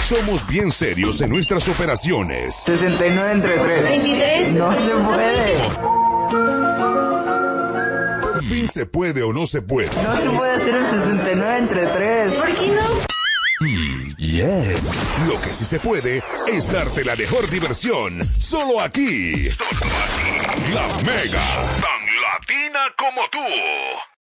Somos bien serios en nuestras operaciones. 69 entre 3. 23. No se puede. Por fin se puede o no se puede. No se puede hacer el 69 entre 3. ¿Por qué no? Lo que sí se puede es darte la mejor diversión. Solo aquí. La Mega. Tan latina como tú.